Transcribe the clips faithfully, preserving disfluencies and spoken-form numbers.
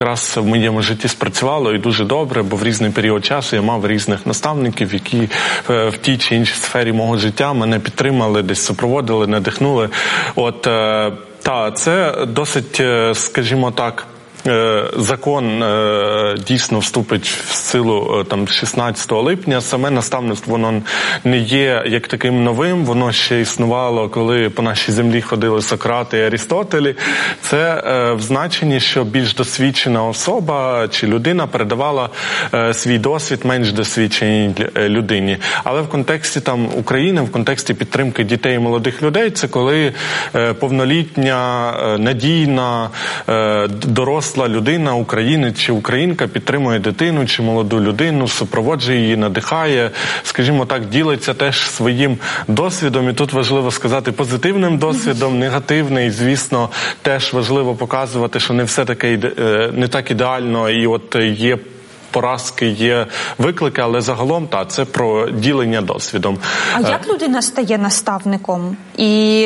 Якраз в моєму житті спрацювало і дуже добре, бо в різний період часу я мав різних наставників, які в тій чи іншій сфері мого життя мене підтримали, десь супроводили, надихнули. От, та, це досить, скажімо так, закон дійсно вступить в силу там шістнадцятого липня. Саме наставництво, воно не є як таким новим, воно ще існувало, коли по нашій землі ходили Сократи і Арістотелі. Це в значенні, що більш досвідчена особа чи людина передавала свій досвід менш досвідченій людині. Але в контексті там України, в контексті підтримки дітей і молодих людей, це коли повнолітня, надійна, доросла людина, українець чи українка підтримує дитину чи молоду людину, супроводжує її, надихає, скажімо так, ділиться теж своїм досвідом. І тут важливо сказати позитивним досвідом, негативний, звісно, теж важливо показувати, що не все таке, не так ідеально, і от є поразки, є виклики, але загалом, та, це про ділення досвідом. А як людина стає наставником? І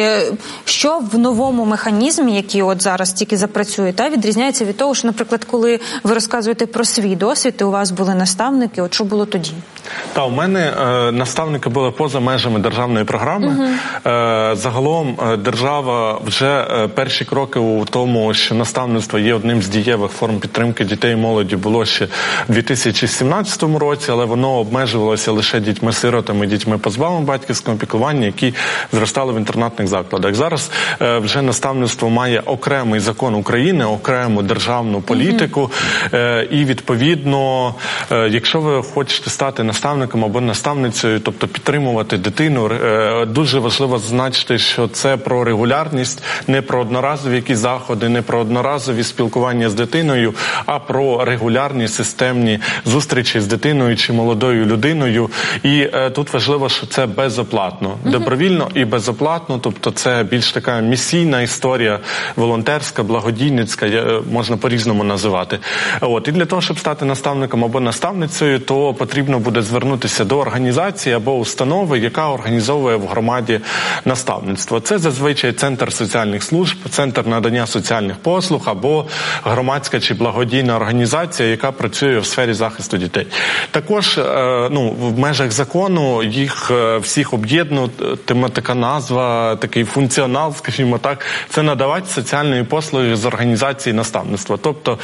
що в новому механізмі, який от зараз тільки запрацює, та, відрізняється від того, що, наприклад, коли ви розказуєте про свій досвід, і у вас були наставники, от що було тоді? Та, у мене е, наставники були поза межами державної програми. Угу. Е, загалом е, держава вже е, перші кроки у тому, що наставництво є одним з дієвих форм підтримки дітей і молоді, було ще в дві тисячі сімнадцятому році, але воно обмежувалося лише дітьми-сиротами, дітьми позбавленими батьківського піклування, які зростали в інтернатних закладах. Зараз е, вже наставництво має окремий закон України, окрему державну політику, е, і відповідно, е, якщо ви хочете стати наставником або наставницею, тобто підтримувати дитину, е, дуже важливо зазначити, що це про регулярність, не про одноразові якісь заходи, не про одноразові спілкування з дитиною, а про регулярні системні зустрічі з дитиною чи молодою людиною. І е, тут важливо, що це безоплатно. Uh-huh. Добровільно і безоплатно, тобто це більш така місійна історія, волонтерська, благодійницька, можна по-різному називати. От. І для того, щоб стати наставником або наставницею, то потрібно буде звернутися до організації або установи, яка організовує в громаді наставництво. Це зазвичай центр соціальних служб, центр надання соціальних послуг або громадська чи благодійна організація, яка працює в сфері захисту дітей. Також ну, в межах закону їх всіх об'єднує така назва, такий функціонал, скажімо так, це надавати соціальні послуги з організації наставництва. Тобто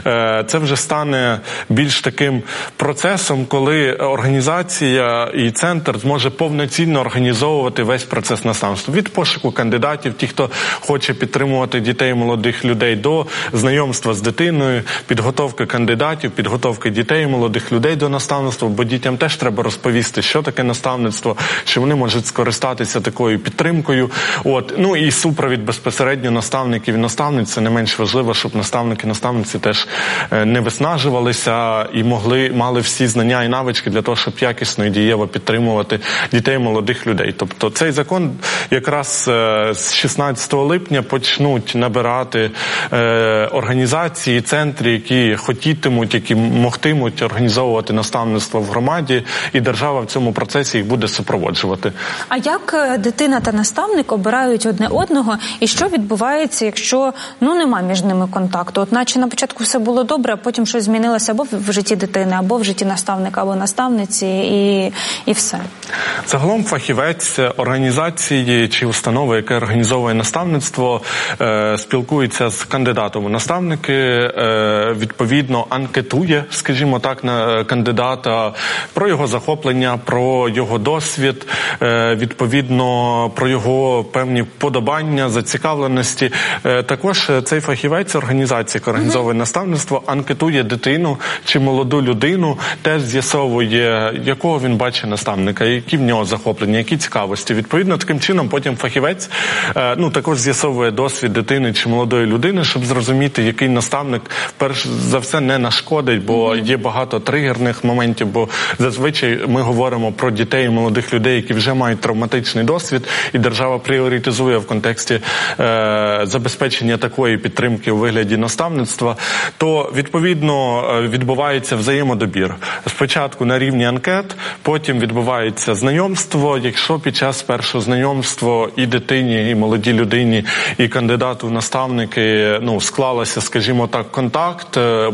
це вже стане більш таким процесом, коли організація і центр зможе повноцінно організовувати весь процес наставництва. Від пошуку кандидатів, ті, хто хоче підтримувати дітей і молодих людей, до знайомства з дитиною, підготовки кандидатів, підготовки дітей і молодих людей до наставництва, бо дітям теж треба розповісти, що таке наставництво, що вони можуть скористатися такою підтримкою. От. Ну і супровід безпосередньо наставників і наставниць, це не менш важливо, щоб наставники і наставниці теж не виснажувалися і могли, мали всі знання і навички для того, щоб якісно і дієво підтримувати дітей і молодих людей. Тобто цей закон якраз з шістнадцятого липня почнуть набирати е, організації, центри, які хотітимуть, які могтимуть організовувати наставництво в громаді, і держава в цьому процесі їх буде супроводжувати. А як дитина та наставник обирають одне одного, і що відбувається, якщо ну нема між ними контакту? От наче на початку все було добре, а потім щось змінилося або в житті дитини, або в житті наставника, або наставниці, і, і все. Загалом фахівець організації чи установи, яка організовує наставництво, е, спілкується з кандидатом у наставники, е, відповідно анкетує, скажімо так, на кандидата про його захоплення, про його досвід, е, відповідно про його певні вподобання, зацікавленості. Е, також цей фахівець організації, яка організовує наставництво, анкетує дитину чи молоду людину, теж з'ясовує, якого він бачить наставника, які в нього захоплення, які цікавості. Відповідно, таким чином потім фахівець е, ну, також з'ясовує досвід дитини чи молодої людини, щоб зрозуміти, який наставник, перш за все, не нашкодить, бо бо є багато тригерних моментів, бо зазвичай ми говоримо про дітей і молодих людей, які вже мають травматичний досвід, і держава пріоритизує в контексті е, забезпечення такої підтримки у вигляді наставництва, то відповідно відбувається взаємодобір. Спочатку на рівні анкет, потім відбувається знайомство. Якщо під час першого знайомства і дитині, і молодій людині, і кандидату в наставники, ну, склалося, скажімо так, контакт,